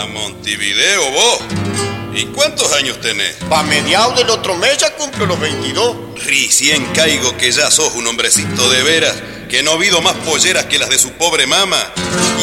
A Montevideo vos. ¿Y cuántos años tenés? Pa' mediados del otro mes ya cumplo los 22. Recién caigo que ya sos un hombrecito de veras, que no vido más polleras que las de su pobre mama.